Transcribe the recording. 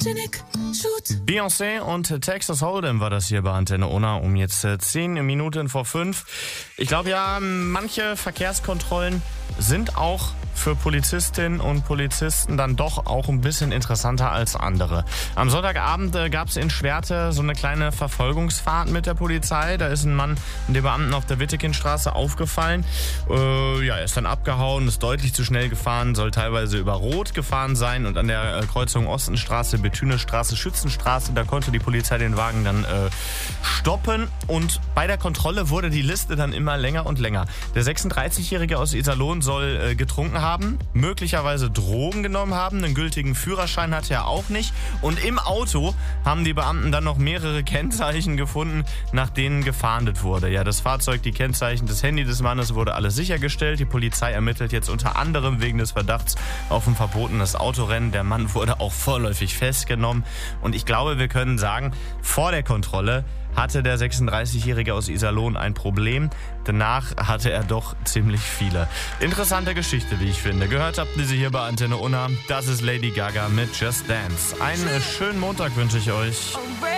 Beyoncé und Texas Hold'em war das hier bei Antenne Unna um jetzt 10 Minuten vor 5. Ich glaube ja, manche Verkehrskontrollen sind auch für Polizistinnen und Polizisten dann doch auch ein bisschen interessanter als andere. Am Sonntagabend gab es in Schwerte so eine kleine Verfolgungsfahrt mit der Polizei. Da ist ein Mann und der Beamten auf der Wittekindstraße aufgefallen. Er ist dann abgehauen, ist deutlich zu schnell gefahren, soll teilweise über Rot gefahren sein und an der Kreuzung Ostenstraße, Bethünestraße, Schützenstraße, da konnte die Polizei den Wagen dann stoppen und bei der Kontrolle wurde die Liste dann immer länger und länger. Der 36-Jährige aus Iserlohn soll getrunken haben, möglicherweise Drogen genommen haben, einen gültigen Führerschein hatte er auch nicht und im Auto haben die Beamten dann noch mehrere Kennzeichen gefunden, nach denen gefahndet wurde. Ja, das Fahrzeug, die Kennzeichen, das Handy des Mannes wurde alles sichergestellt. Die Polizei ermittelt jetzt unter anderem wegen des Verdachts auf ein verbotenes Autorennen. Der Mann wurde auch vorläufig festgenommen und ich glaube, wir können sagen, vor der Kontrolle hatte der 36-Jährige aus Iserlohn ein Problem. Danach hatte er doch ziemlich viele. Interessante Geschichte, wie ich finde. Gehört habt ihr sie hier bei Antenne Unna. Das ist Lady Gaga mit Just Dance. Einen schönen Montag wünsche ich euch.